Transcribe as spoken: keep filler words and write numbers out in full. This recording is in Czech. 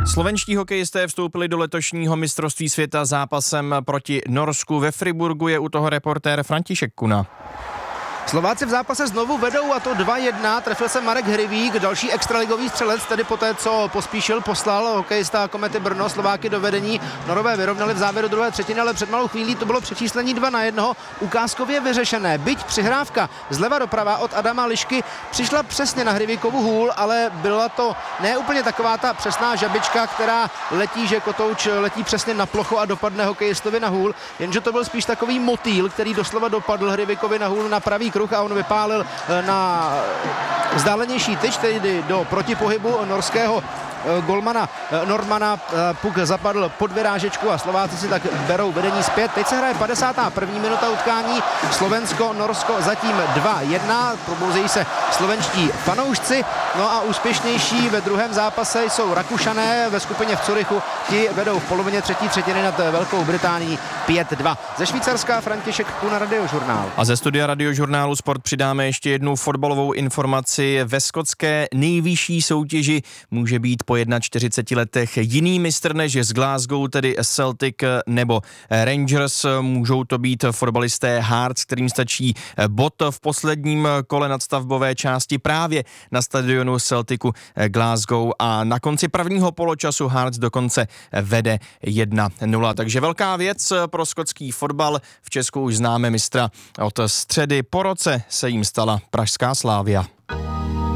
Slovenští hokejisté vstoupili do letošního mistrovství světa zápasem proti Norsku. Ve Friburgu je u toho reportér František Kuna. Slováci v zápase znovu vedou, a to dva jedna, trefil se Marek Hrivík, další extraligový střelec, tedy poté, co Pospíšil poslal hokejista Komety Brno Slováky do vedení. Norové vyrovnali v závěru druhé třetiny, ale před malou chvílí to bylo přečíslení dva na jednoho, ukázkově vyřešené. Byť přihrávka zleva doprava od Adama Lišky přišla přesně na Hrivíkovu hůl, ale byla to ne úplně taková ta přesná žabička, která letí, že kotouč letí přesně na plochu a dopadne hokejistovi na hůl, jenže to byl spíš takový motýl, který doslova dopadl Hrivíkovi na hůl na pravý kruh a on vypálil na vzdálenější tyč, tedy do protipohybu norského golmana Normana. Puk zapadl pod vyrážečku a Slováci si tak berou vedení zpět. Teď se hraje padesátá první minuta utkání. Slovensko-Norsko zatím dva jedna. Probouzejí se slovenští fanoušci. No a úspěšnější ve druhém zápase jsou Rakušané ve skupině v Curychu. Ti vedou v polovině třetí třetiny nad Velkou Británií pět dva. Ze Švýcarska František Kuna, Radiožurnál. A ze studia Radiožurnálu Sport přidáme ještě jednu fotbalovou informaci. Ve skotské nejvyšší soutěži může být po čtyřiceti jedné letech jiný mistr než z Glasgow, tedy Celtic nebo Rangers. Můžou to být fotbalisté Hearts, kterým stačí bod v posledním kole nadstavbové části právě na stadionu Celticu Glasgow a na konci prvního poločasu Hearts dokonce vede jedna nula. Takže velká věc pro skotský fotbal. V Česku už známe mistra od středy. Po roce se jim stala pražská Slavia.